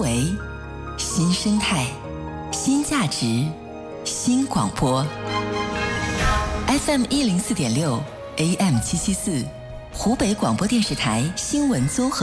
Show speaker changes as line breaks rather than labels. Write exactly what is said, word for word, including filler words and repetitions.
维，新生态，新价值，新广播。F M 一零四点六 ，A M 七七四，湖北广播电视台新闻综合。